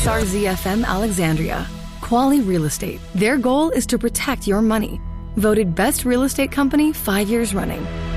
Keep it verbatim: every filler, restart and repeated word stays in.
X R Z F M Alexandria. Quali Real Estate. Their goal is to protect your money. Voted best real estate company five years running.